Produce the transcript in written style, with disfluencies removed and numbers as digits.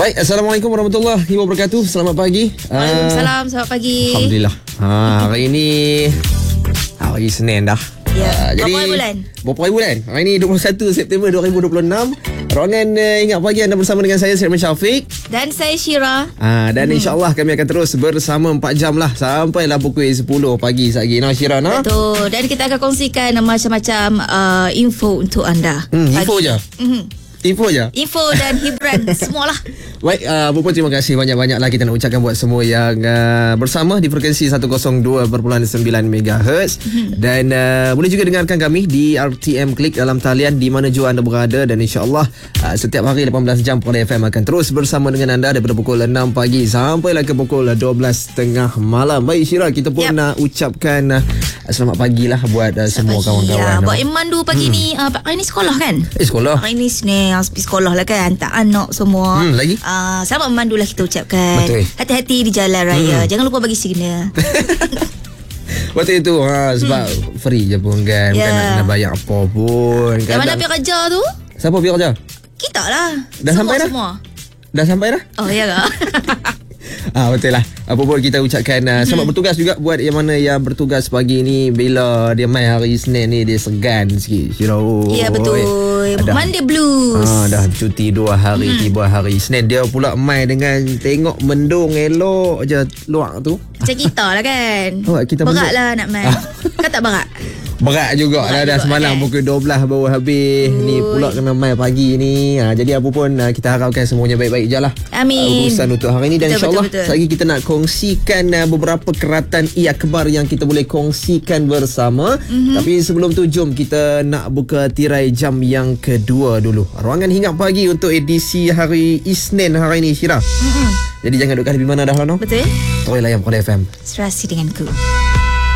Baik, Assalamualaikum warahmatullahi wabarakatuh. Selamat pagi. Waalaikumsalam, selamat pagi. Alhamdulillah. Hari ini hari Senin dah. Ya. Jadi, berapa hari bulan? Hari ini 21 September 2026. Ronan ingat pagi anda bersama dengan saya Syafiq Syafiq dan saya Syira. Dan insyaAllah kami akan terus bersama 4 jam lah sampailah pukul 10 pagi lagi. Nah Syira, nah? Betul. Dan kita akan kongsikan macam-macam info untuk anda. Info je? Info je? Info dan hiburan semualah. Baik, Puan, terima kasih banyak-banyaklah kita nak ucapkan buat semua yang bersama di frekuensi 102.9 MHz. Dan boleh juga dengarkan kami di RTM Klik dalam talian di mana jua anda berada. Dan insyaAllah setiap hari 18 jam Pukul FM akan terus bersama dengan anda daripada pukul 6 pagi sampailah ke pukul 12.30 malam. Baik Syira, kita pun nak ucapkan selamat pagi lah buat semua kawan-kawan. Buat Imandu pagi ni, hari ni sekolah kan? Sekolah? Hari ni Senin, harus pergi sekolah lah kan, hantar anak semua. Lagi? Selamat memandu lah kita ucapkan. Betul. Hati-hati di jalan raya. Jangan lupa bagi signal. Betul itu, sebab free je pun kan. Bukan nak kena bayar apa pun. Yang mana pergi kerja tu? Siapa pergi kerja? Kita lah. Dah sampai dah? Semua. Dah sampai dah? Oh ya kak. Betul lah. Apa pun kita ucapkan selamat bertugas juga buat yang mana yang bertugas pagi ni. Bila dia main hari Isnin ni, dia segan sikit. Ya betul. Monday blues. Dah cuti 2 hari, tiba hari Isnin. Dia pula main dengan tengok mendung elok je luar tu. Macam kita lah kan. Kita berat lah nak main. Kan tak berat? Berat juga lah. Dah semalam pukul 12 baru habis. Ni pula kena main pagi ni. Jadi apa pun kita harapkan semuanya baik-baik je lah. Amin. Urusan untuk hari ni. Dan insyaAllah betul. lagi kita nak kongsikan beberapa keratan e-akhbar yang kita boleh kongsikan bersama. Tapi sebelum tu jom kita nak buka tirai jam yang kedua dulu. Ruangan Hingat Pagi untuk edisi hari Isnin hari ni, Syira. Jadi jangan duduk di mana dah lah, no? Betul. Terus layan Pukul FM. Serasi denganku.